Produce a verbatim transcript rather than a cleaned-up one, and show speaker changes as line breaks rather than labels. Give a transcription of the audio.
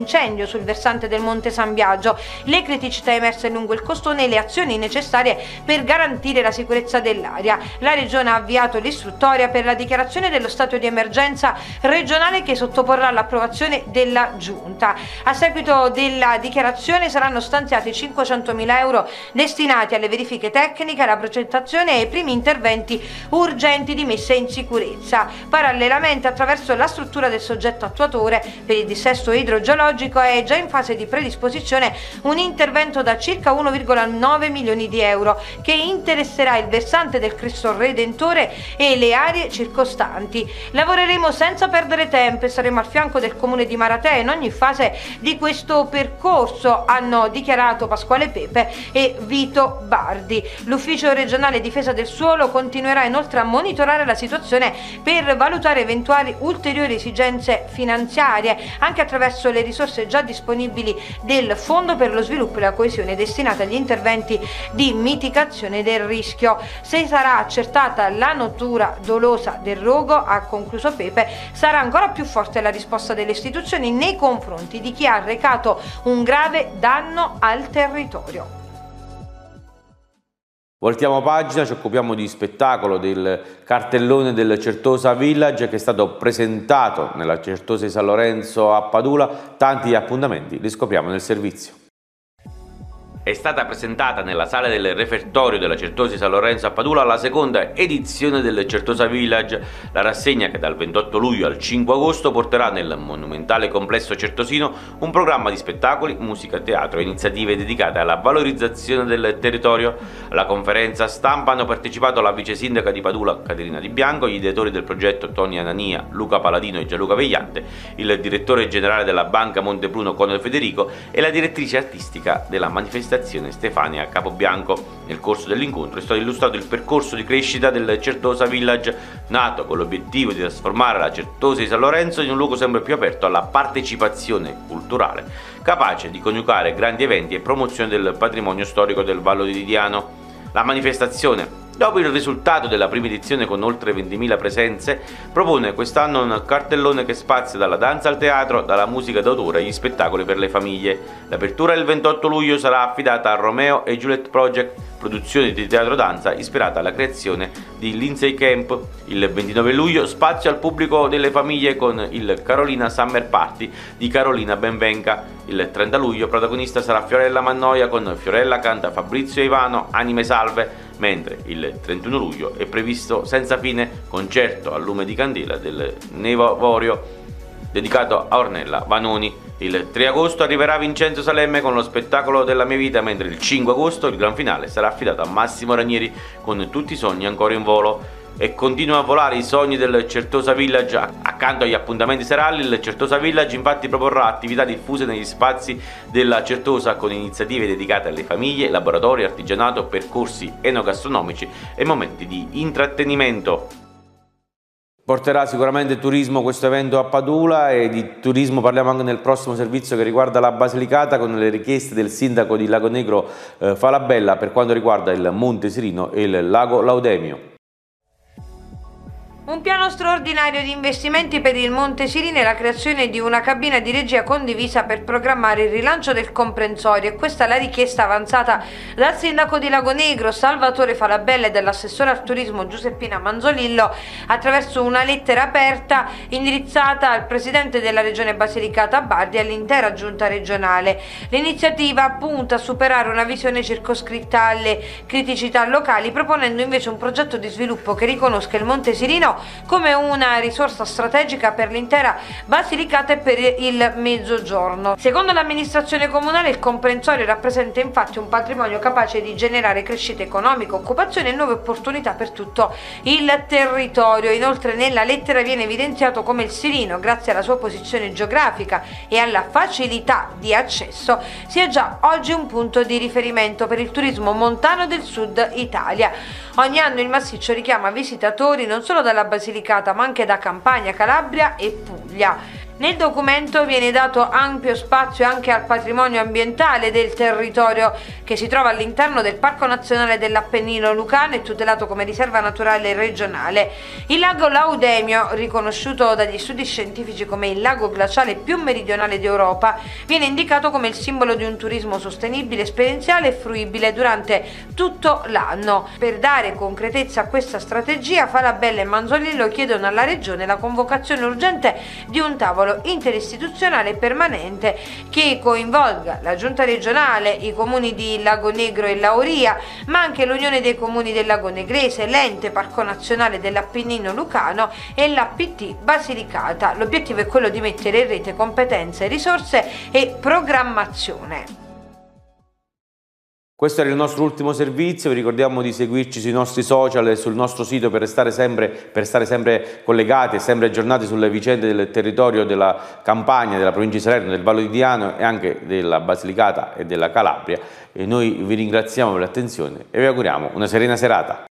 incendio sul versante del Monte San Biagio, le criticità emerse lungo il costone e le azioni necessarie per garantire la sicurezza dell'area. La Regione ha avviato l'istruttoria per la dichiarazione dello stato di emergenza regionale che sottoporrà all'approvazione della Giunta. A seguito della dichiarazione saranno stanziati cinquecentomila euro destinati alle verifiche tecniche, alla progettazione e ai primi interventi urgenti di messa in sicurezza. Parallelamente, attraverso la struttura del soggetto attuatore per il dissesto idrogeologico, è già in fase di predisposizione un intervento da circa uno virgola nove milioni di euro che interesserà il versante del Cristo Redentore e le aree circostanti. Lavoreremo senza perdere tempo e saremo al fianco del comune di Maratea in ogni fase di questo percorso, hanno dichiarato Pasquale Pepe e Vito Bardi. L'ufficio regionale difesa del suolo continuerà inoltre a monitorare la situazione per valutare eventuali ulteriori esigenze finanziarie anche attraverso le risorse già disponibili del Fondo per lo sviluppo e la coesione destinate agli interventi di mitigazione del rischio. Se sarà accertata la natura dolosa del rogo, ha concluso Pepe, sarà ancora più forte la risposta delle istituzioni nei confronti di chi ha arrecato un grave danno al territorio.
Voltiamo pagina, ci occupiamo di spettacolo del cartellone del Certosa Village che è stato presentato nella Certosa di San Lorenzo a Padula. Tanti appuntamenti li scopriamo nel servizio. È stata presentata nella sala del refertorio della Certosa di San Lorenzo a Padula la seconda edizione del Certosa Village, la rassegna che dal ventotto luglio al cinque agosto porterà nel monumentale complesso certosino un programma di spettacoli, musica, teatro e iniziative dedicate alla valorizzazione del territorio. Alla conferenza stampa hanno partecipato la vice sindaca di Padula Caterina Di Bianco, gli ideatori del progetto Tony Anania, Luca Paladino e Gianluca Vegliante, il direttore generale della Banca Montepruno Conor Federico e la direttrice artistica della manifestazione Stefania Capobianco. Nel corso dell'incontro è stato illustrato il percorso di crescita del Certosa Village, nato con l'obiettivo di trasformare la Certosa di San Lorenzo in un luogo sempre più aperto alla partecipazione culturale, capace di coniugare grandi eventi e promozione del patrimonio storico del Vallo di Didiano. La manifestazione, dopo il risultato della prima edizione con oltre ventimila presenze, propone quest'anno un cartellone che spazia dalla danza al teatro, dalla musica d'autore agli spettacoli per le famiglie. L'apertura il ventotto luglio sarà affidata a Romeo e Juliet Project, produzione di teatro danza ispirata alla creazione di Lindsay Camp. Il ventinove luglio spazio al pubblico delle famiglie con il Carolina Summer Party di Carolina Benvenga. Il trenta luglio protagonista sarà Fiorella Mannoia con Fiorella canta Fabrizio e Ivano, Anime Salve, mentre il trentuno luglio è previsto Senza Fine, concerto a lume di candela del Nevovorio dedicato a Ornella Vanoni. Il tre agosto arriverà Vincenzo Salemme con lo spettacolo della mia vita, mentre il cinque agosto il gran finale sarà affidato a Massimo Ranieri con Tutti i sogni ancora in volo. E continua a volare i sogni del Certosa Village. Accanto agli appuntamenti serali, il Certosa Village infatti proporrà attività diffuse negli spazi della Certosa con iniziative dedicate alle famiglie, laboratori, artigianato, percorsi enogastronomici e momenti di intrattenimento. Porterà sicuramente turismo questo evento a Padula, e di turismo parliamo anche nel prossimo servizio che riguarda la Basilicata con le richieste del sindaco di Lago Negro eh, Falabella per quanto riguarda il Monte Sirino e il Lago Laudemio.
Un piano straordinario di investimenti per il Monte Sirino e la creazione di una cabina di regia condivisa per programmare il rilancio del comprensorio, e questa è la richiesta avanzata dal sindaco di Lago Negro Salvatore Falabella e dall'assessore al turismo Giuseppina Manzolillo attraverso una lettera aperta indirizzata al presidente della regione Basilicata Bardi e all'intera giunta regionale. L'iniziativa punta a superare una visione circoscritta alle criticità locali, proponendo invece un progetto di sviluppo che riconosca il Monte Sirino come una risorsa strategica per l'intera Basilicata e per il Mezzogiorno. Secondo l'amministrazione comunale, il comprensorio rappresenta infatti un patrimonio capace di generare crescita economica, occupazione e nuove opportunità per tutto il territorio. Inoltre nella lettera viene evidenziato come il Sirino, grazie alla sua posizione geografica e alla facilità di accesso, sia già oggi un punto di riferimento per il turismo montano del sud Italia. Ogni anno il massiccio richiama visitatori non solo dalla Basilicata ma anche da Campania, Calabria e Puglia. Nel documento viene dato ampio spazio anche al patrimonio ambientale del territorio che si trova all'interno del Parco Nazionale dell'Appennino Lucano e tutelato come riserva naturale regionale. Il lago Laudemio, riconosciuto dagli studi scientifici come il lago glaciale più meridionale d'Europa, viene indicato come il simbolo di un turismo sostenibile, esperienziale e fruibile durante tutto l'anno. Per dare concretezza a questa strategia, Falabella e Manzolillo chiedono alla Regione la convocazione urgente di un tavolo interistituzionale permanente che coinvolga la Giunta regionale, i comuni di Lago Negro e Lauria, ma anche l'Unione dei Comuni del Lago Negrese, l'Ente Parco Nazionale dell'Appennino Lucano e l'A P T Basilicata. L'obiettivo è quello di mettere in rete competenze, risorse e programmazione.
Questo era il nostro ultimo servizio, vi ricordiamo di seguirci sui nostri social e sul nostro sito per stare sempre, per stare sempre collegati e sempre aggiornati sulle vicende del territorio della Campania, della provincia di Salerno, del Vallo di Diano e anche della Basilicata e della Calabria. E noi vi ringraziamo per l'attenzione e vi auguriamo una serena serata.